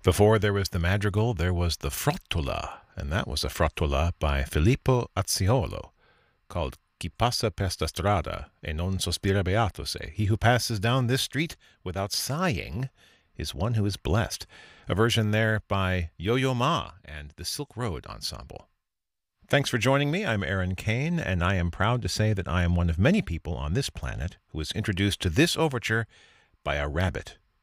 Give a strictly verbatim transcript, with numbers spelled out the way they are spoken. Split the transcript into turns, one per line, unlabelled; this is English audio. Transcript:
Before there was the madrigal, there was the frottola, and that was a frottola by Filippo Azziolo, called Chi passa per sta strada e non sospira beato se. He who passes down this street without sighing is one who is blessed. A version there by Yo-Yo Ma and the Silk Road Ensemble. Thanks for joining me. I'm Aaron Kane, and I am proud to say that I am one of many people on this planet who was introduced to this overture by a rabbit.